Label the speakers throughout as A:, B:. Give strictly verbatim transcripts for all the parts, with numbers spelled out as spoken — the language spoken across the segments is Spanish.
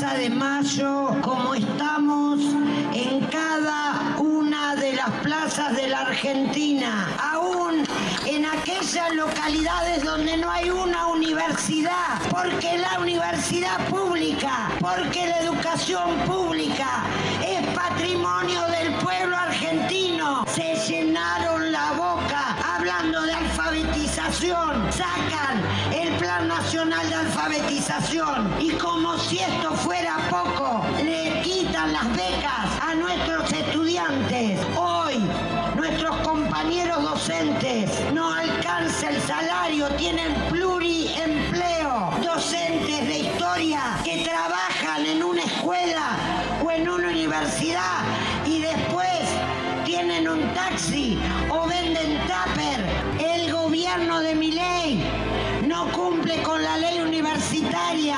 A: Plaza de Mayo, como estamos en cada una de las plazas de la Argentina, aún en aquellas localidades donde no hay una universidad, porque la universidad pública, porque la educación pública es patrimonio del pueblo argentino. Se llenaron la boca hablando de alfabetización, sacan el Plan Nacional de Alfabetización y como si esto fuera poco, le quitan las becas a nuestros estudiantes. Hoy nuestros compañeros docentes no alcanza el salario, tienen pluriempleo. Docentes de historia que trabajan en una escuela o en una universidad y después tienen un taxi o venden tupper. El gobierno de Milei no cumple con la ley universitaria,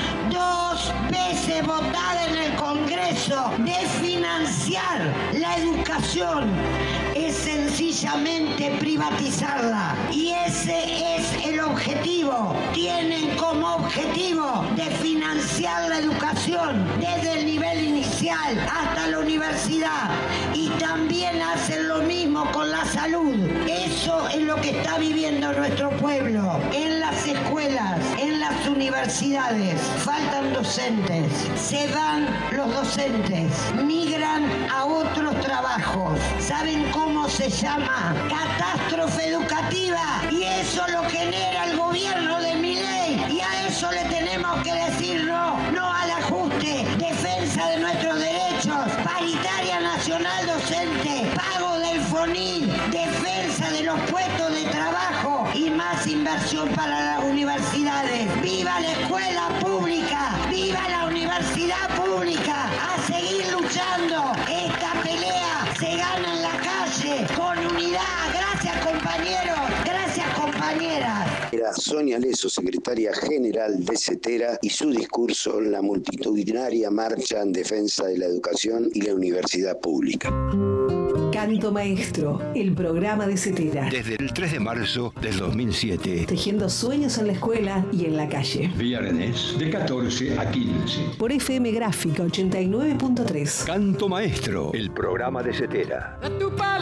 A: dos veces votada en el Congreso, de financiar la educación. Es sencillamente privatizarla. Y ese es el objetivo. Tienen como objetivo de financiar la educación desde el nivel inicial hasta la universidad. Y también hacen lo mismo con la salud. Eso es lo que está viviendo nuestro pueblo. En las escuelas, en las universidades, faltan docentes. Se van los docentes, migran a otros trabajos. ¿Saben cómo se llama? Catástrofe educativa. Y eso lo genera el gobierno de Milei. Y a eso le tenemos que decir no. No al ajuste, defensa de nuestros derechos, paritaria nacional docente, pago del FONIL, defensa de los puestos de trabajo y más inversión para las universidades. ¡Viva la escuela pública! ¡Viva la universidad pública! ¡A seguir luchando! Esta pelea se gana en la calle con unidad. Gracias, compañeros. Gracias, compañeras.
B: Era Sonia Leso, secretaria general de CETERA, y su discurso en la multitudinaria marcha en defensa de la educación y la universidad pública.
C: Canto Maestro, el programa de CETERA.
D: Desde el tres de marzo del dos mil siete.
C: Tejiendo sueños en la escuela y en la calle.
E: Viernes de catorce a quince.
C: Por F M Gráfica ochenta y nueve punto tres.
D: Canto Maestro, el programa de CETERA.